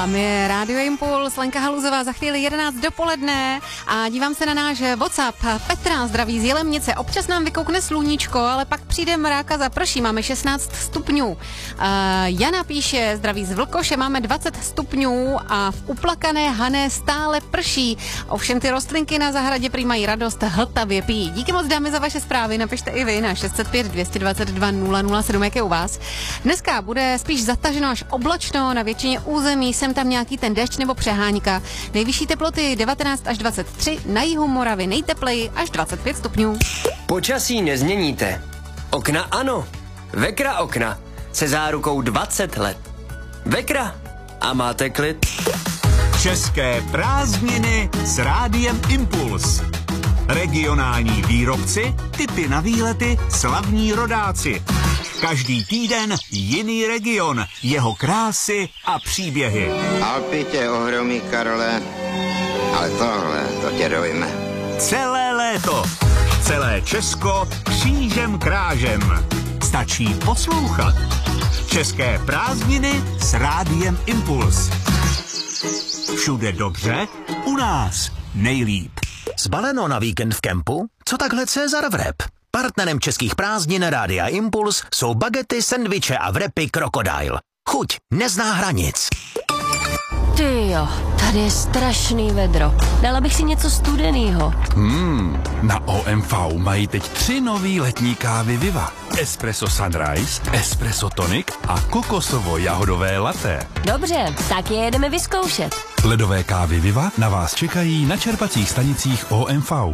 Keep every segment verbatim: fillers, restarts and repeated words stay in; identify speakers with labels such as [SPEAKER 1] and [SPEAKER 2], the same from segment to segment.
[SPEAKER 1] A my Rádio Impuls, Lenka Haluzová, za chvíli jedenáct dopoledne a dívám se na náš WhatsApp. Petra zdraví z Jilemnice, občas nám vykoukne sluníčko, ale pak přijde mráka, zaprší, máme šestnáct stupňů. Uh, Jana píše, zdraví z Vlkoše, máme dvacet stupňů a v uplakané Hané stále prší. Ovšem ty rostlinky na zahradě prý mají radost, hltavě pijí. Díky moc dámy za vaše zprávy, napište i vy na šest set pět dvě dva dva nula nula sedm, jak je u vás. Dneska bude spíš zataženo až oblačno, na většině území sem tam nějaký ten déšť nebo přehánka. Nejvyšší teploty devatenáct až dvacet tři, na jihu Moravy nejtepleji až dvacet pět stupňů.
[SPEAKER 2] Počasí nezměníte. Okna ano. Vekra okna se zárukou dvacet let. Vekra a máte klid.
[SPEAKER 3] České prázdniny s Rádiem Impuls. Regionální výrobci, tipy na výlety, slavní rodáci. Každý týden jiný region, jeho krásy a příběhy.
[SPEAKER 4] Alpy tě ohromí, Karole, ale tohle, to tě dojme.
[SPEAKER 3] Celé léto, celé Česko křížem krážem. Stačí poslouchat. České prázdniny s Rádiem Impuls. Všude dobře, u nás nejlíp.
[SPEAKER 5] Zbaleno na víkend v kempu? Co takhle Cezar Vrep? Partnerem českých prázdnin Rádia Impuls jsou bagety, sendviče a vrepy Krokodil. Chuť nezná hranic.
[SPEAKER 6] Tyjo, tady je strašný vedro. Dala bych si něco studenýho.
[SPEAKER 7] Hmm, na O M V mají teď tři nový letní kávy Viva. Espresso Sunrise, Espresso Tonic a kokosovo-jahodové latte.
[SPEAKER 6] Dobře, tak je jedeme vyzkoušet.
[SPEAKER 7] Ledové kávy Viva na vás čekají na čerpacích stanicích O M V.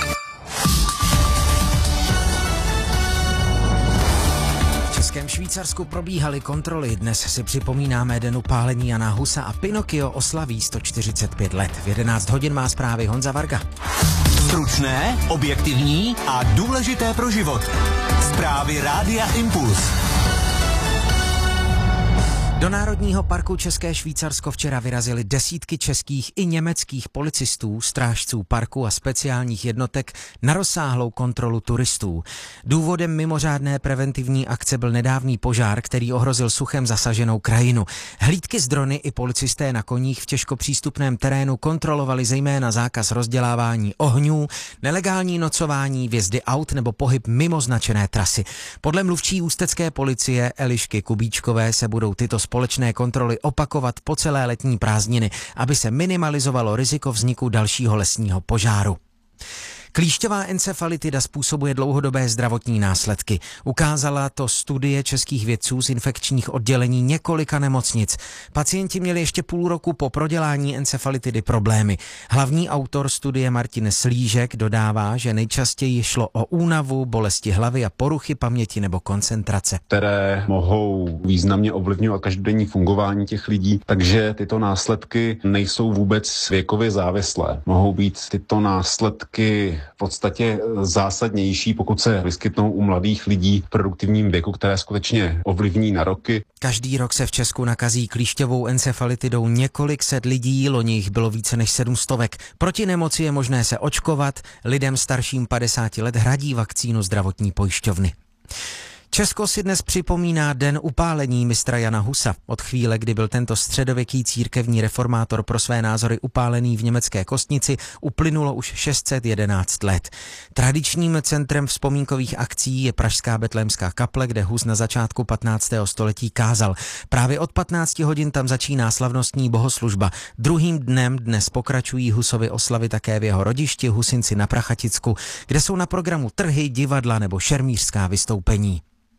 [SPEAKER 8] V Českém Švýcarsku probíhaly kontroly. Dnes si připomínáme den upálení Jana Husa a Pinokio oslaví sto čtyřicet pět let. V jedenáct hodin má zprávy Honza Varga.
[SPEAKER 3] Stručné, objektivní a důležité pro život. Zprávy Rádia Impuls.
[SPEAKER 8] Do Národního parku České Švýcarsko včera vyrazily desítky českých i německých policistů, strážců parku a speciálních jednotek na rozsáhlou kontrolu turistů. Důvodem mimořádné preventivní akce byl nedávný požár, který ohrozil suchem zasaženou krajinu. Hlídky z drony i policisté na koních v těžko přístupném terénu kontrolovali zejména zákaz rozdělávání ohňů, nelegální nocování, vjezdy aut nebo pohyb mimo značené trasy. Podle mluvčí ústecké policie Elišky Kubíčkové se budou tyto společné kontroly opakovat po celé letní prázdniny, aby se minimalizovalo riziko vzniku dalšího lesního požáru. Klíšťová encefalitida způsobuje dlouhodobé zdravotní následky. Ukázala to studie českých vědců z infekčních oddělení několika nemocnic. Pacienti měli ještě půl roku po prodělání encefalitidy problémy. Hlavní autor studie Martin Slížek dodává, že nejčastěji šlo o únavu, bolesti hlavy a poruchy paměti nebo koncentrace,
[SPEAKER 9] které mohou významně ovlivňovat každodenní fungování těch lidí, takže tyto následky nejsou vůbec věkově závislé. Mohou být tyto následky v podstatě zásadnější, pokud se vyskytnou u mladých lidí v produktivním věku, které skutečně ovlivní na roky.
[SPEAKER 8] Každý rok se v Česku nakazí klíšťovou encefalitidou několik set lidí, loni jich bylo více než sedm stovek. Proti nemoci je možné se očkovat, lidem starším padesáti let hradí vakcínu zdravotní pojišťovny. Česko si dnes připomíná den upálení mistra Jana Husa. Od chvíle, kdy byl tento středověký církevní reformátor pro své názory upálený v německé Kostnici, uplynulo už šest set jedenáct let. Tradičním centrem vzpomínkových akcí je pražská betlémská kaple, kde Hus na začátku patnáctého století kázal. Právě od patnácti hodin tam začíná slavnostní bohoslužba. Druhým dnem dnes pokračují Husovy oslavy také v jeho rodišti Husinci na Prachaticku, kde jsou na programu trhy, divadla nebo šermířská vystoupení.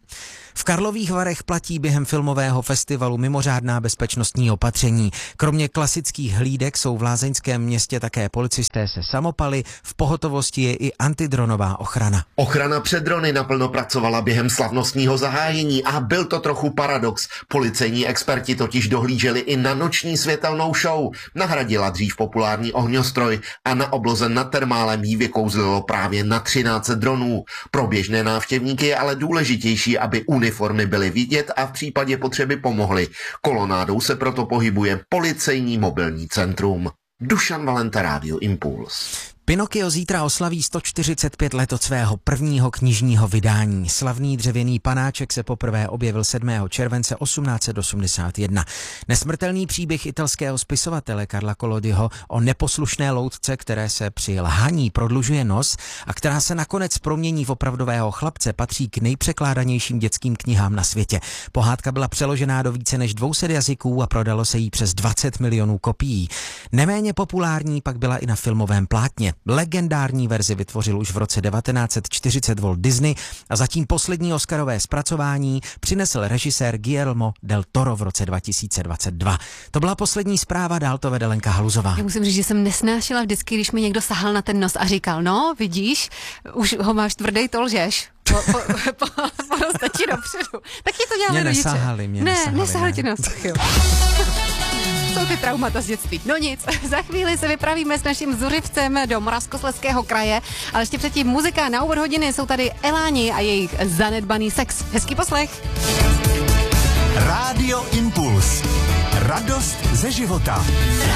[SPEAKER 8] V Karlových Varech platí během filmového festivalu mimořádná bezpečnostní opatření. Kromě klasických hlídek jsou v lázeňském městě také policisté se samopaly, v pohotovosti je i antidronová ochrana.
[SPEAKER 10] Ochrana před drony naplno pracovala během slavnostního zahájení a byl to trochu paradox. Policejní experti totiž dohlíželi i na noční světelnou show. Nahradila dřív populární ohňostroj a na obloze nad termálem jí vykouzlilo právě na třináct set dronů. Pro běžné návštěvníky je ale důležitější, aby uniformy byly vidět a v případě potřeby pomohly. Kolonádou se proto pohybuje policejní mobilní centrum. Dušan Valenta, Rádio Impuls.
[SPEAKER 8] Pinokio zítra oslaví sto čtyřicet pět let od svého prvního knižního vydání. Slavný dřevěný panáček se poprvé objevil sedmého července osmnáct set osmdesát jedna. Nesmrtelný příběh italského spisovatele Carla Collodiho o neposlušné loutce, které se při lhaní prodlužuje nos a která se nakonec promění v opravdového chlapce, patří k nejpřekládanějším dětským knihám na světě. Pohádka byla přeložená do více než dvě stě jazyků a prodalo se jí přes dvacet milionů kopií. Neméně populární pak byla i na filmovém plátně. Legendární verzi vytvořil už v roce devatenáct set čtyřicet Walt Disney a zatím poslední oscarové zpracování přinesl režisér Guillermo del Toro v roce dva tisíce dvacet dva. To byla poslední zpráva, dál to vede Lenka Haluzová.
[SPEAKER 1] Já musím říct, že jsem nesnášela vždycky, když mi někdo sahal na ten nos a říkal, no vidíš, už ho máš tvrdej, to lžeš. Po, po, po, poroste ti dopředu. Tak ti to děláme
[SPEAKER 8] mě
[SPEAKER 1] rodiče.
[SPEAKER 8] Nesahali, mě
[SPEAKER 1] ne,
[SPEAKER 8] nesahali,
[SPEAKER 1] nesahali
[SPEAKER 8] ne.
[SPEAKER 1] ti nos. Jsou ty traumata z dětství. No nic, za chvíli se vypravíme s naším zuřivcem do Moravskoslezského kraje, ale ještě předtím muzika na úvod hodiny, jsou tady Eláni a jejich zanedbaný sex. Hezký poslech.
[SPEAKER 3] Rádio Impuls. Radost ze života.